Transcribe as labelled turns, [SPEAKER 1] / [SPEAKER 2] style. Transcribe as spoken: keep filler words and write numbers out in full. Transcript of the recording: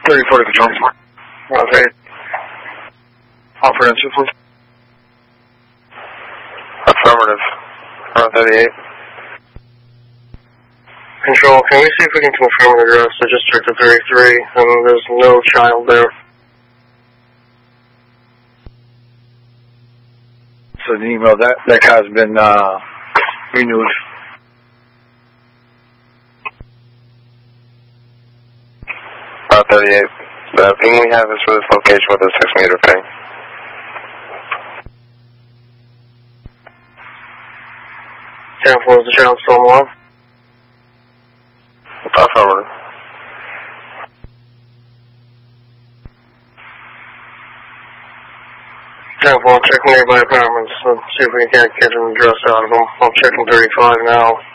[SPEAKER 1] thirty-four to confirm. Okay. Offer answer, please.
[SPEAKER 2] Affirmative. Route thirty-eight.
[SPEAKER 3] Control, can we see if we can confirm an address? I just checked at thirty-three, and there's no child there.
[SPEAKER 1] So the email, that, that car's been uh, renewed.
[SPEAKER 2] Route thirty-eight. The ping we have is for this location with a six meter ping.
[SPEAKER 3] ten four, is the child still on the line?
[SPEAKER 2] Affirmative.
[SPEAKER 3] ten four, check nearby apartments. Let's see if we can't get an address out of them. I'm checking thirty-five now.